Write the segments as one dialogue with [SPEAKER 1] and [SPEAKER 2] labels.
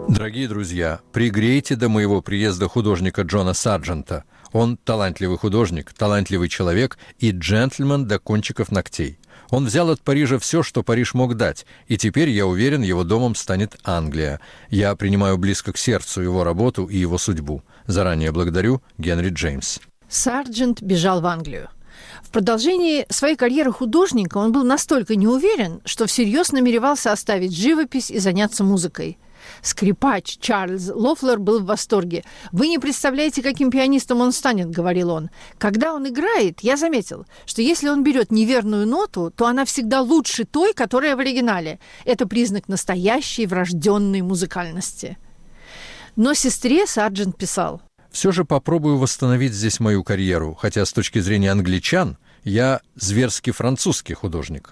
[SPEAKER 1] Дорогие друзья, пригрейте до моего приезда художника Джона Сарджента. Он талантливый художник, талантливый человек и джентльмен до кончиков ногтей. Он взял от Парижа все, что Париж мог дать, и теперь, я уверен, его домом станет Англия. Я принимаю близко к сердцу его работу и его судьбу. Заранее благодарю, Генри Джеймс.
[SPEAKER 2] Сарджент бежал в Англию. В продолжении своей карьеры художника он был настолько неуверен, что всерьез намеревался оставить живопись и заняться музыкой. Скрипач Чарльз Лофлер был в восторге. «Вы не представляете, каким пианистом он станет», — говорил он. «Когда он играет, я заметил, что если он берет неверную ноту, то она всегда лучше той, которая в оригинале. Это признак настоящей врожденной музыкальности». Но сестре Сарджент писал:
[SPEAKER 1] «Все же попробую восстановить здесь мою карьеру, хотя с точки зрения англичан я зверски французский художник».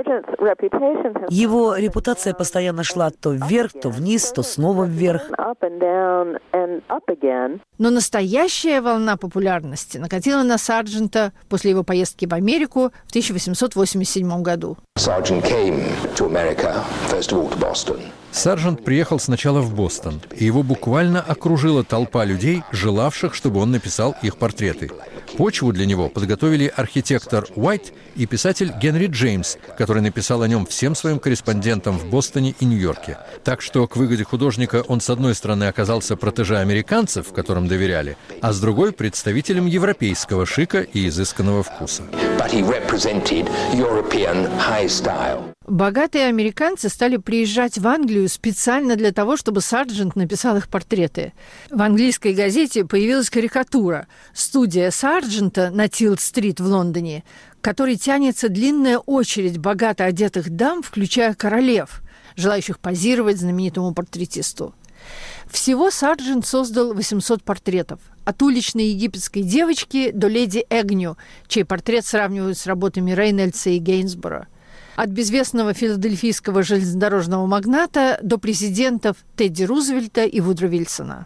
[SPEAKER 3] Его репутация постоянно шла то вверх, то вниз, то снова вверх.
[SPEAKER 2] Но настоящая волна популярности накатила на Сарджента после его поездки в Америку в 1887 году.
[SPEAKER 1] Сарджент приехал сначала в Бостон, и его буквально окружила толпа людей, желавших, чтобы он написал их портреты. Почву для него подготовили архитектор Уайт и писатель Генри Джеймс, который написал о нем всем своим корреспондентам в Бостоне и Нью-Йорке. Так что к выгоде художника он, с одной стороны, оказался протеже американцев, которым доверяли, а с другой – представителем европейского шика и изысканного вкуса.
[SPEAKER 2] Богатые американцы стали приезжать в Англию специально для того, чтобы Сарджент написал их портреты. В английской газете появилась карикатура «Студия Сарджента» на Тилд-стрит в Лондоне, к которой тянется длинная очередь богато одетых дам, включая королев, желающих позировать знаменитому портретисту. Всего Сарджент создал 800 портретов. От уличной египетской девочки до леди Эгню, чей портрет сравнивают с работами Рейнольдса и Гейнсборо. От безвестного филадельфийского железнодорожного магната до президентов Тедди Рузвельта и Вудро Вильсона.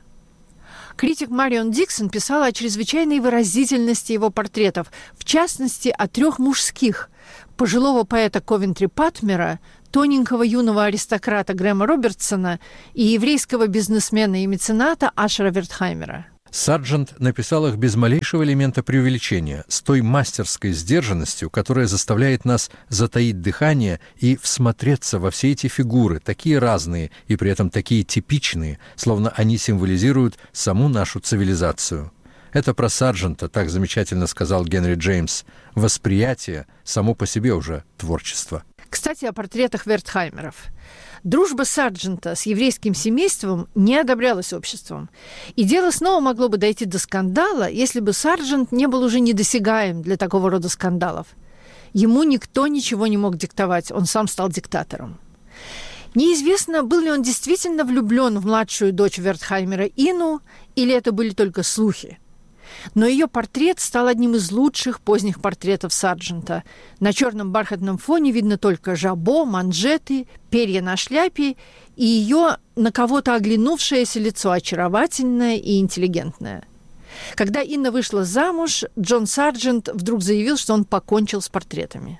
[SPEAKER 2] Критик Марион Диксон писала о чрезвычайной выразительности его портретов, в частности, о 3 мужских – пожилого поэта Ковентри Патмера, тоненького юного аристократа Грэма Робертсона и еврейского бизнесмена и мецената Ашера Вертхаймера.
[SPEAKER 1] Сарджент написал их без малейшего элемента преувеличения, с той мастерской сдержанностью, которая заставляет нас затаить дыхание и всмотреться во все эти фигуры, такие разные и при этом такие типичные, словно они символизируют саму нашу цивилизацию. Это про Сарджента так замечательно сказал Генри Джеймс. Восприятие само по себе уже творчество.
[SPEAKER 2] Кстати, о портретах Вертхаймеров. Дружба Сарджента с еврейским семейством не одобрялась обществом. И дело снова могло бы дойти до скандала, если бы Сарджент не был уже недосягаем для такого рода скандалов. Ему никто ничего не мог диктовать, он сам стал диктатором. Неизвестно, был ли он действительно влюблен в младшую дочь Вертхаймера Ину, или это были только слухи. Но ее портрет стал одним из лучших поздних портретов Сарджента. На черном бархатном фоне видно только жабо, манжеты, перья на шляпе и ее на кого-то оглянувшееся лицо, очаровательное и интеллигентное. Когда Инна вышла замуж, Джон Сарджент вдруг заявил, что он покончил с портретами.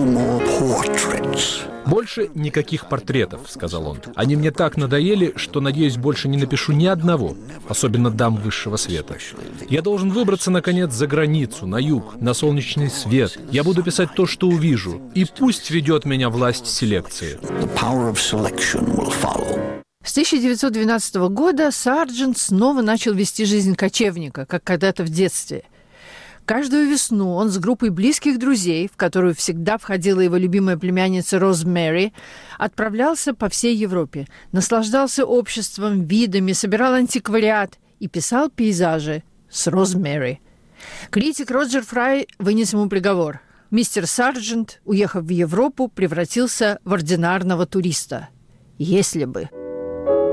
[SPEAKER 4] «Больше никаких портретов», — сказал он. «Они мне так надоели, что, надеюсь, больше не напишу ни одного, особенно дам высшего света. Я должен выбраться, наконец, за границу, на юг, на солнечный свет. Я буду писать то, что увижу, и пусть ведет меня власть селекции».
[SPEAKER 2] С 1912 года Сарджент снова начал вести жизнь кочевника, как когда-то в детстве. Каждую весну он с группой близких друзей, в которую всегда входила его любимая племянница Розмэри, отправлялся по всей Европе, наслаждался обществом, видами, собирал антиквариат и писал пейзажи с Розмэри. Критик Роджер Фрай вынес ему приговор. Мистер Сарджент, уехав в Европу, превратился в ординарного туриста. Если бы...